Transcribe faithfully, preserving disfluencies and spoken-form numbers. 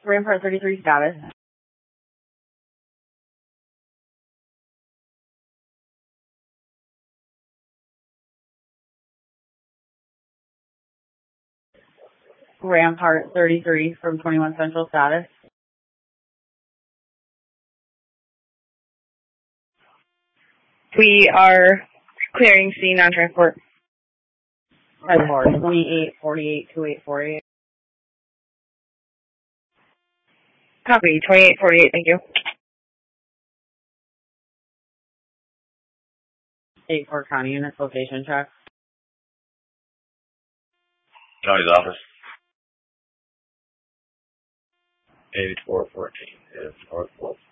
Rampart thirty-three status. Rampart thirty-three from twenty-one Central status. We are clearing scene on transport. twenty-eight forty-eight two eight four eight. Copy, twenty-eight forty-eight, thank you. eight four County units, location check. County's office. eighty-four fourteen is North Wolf.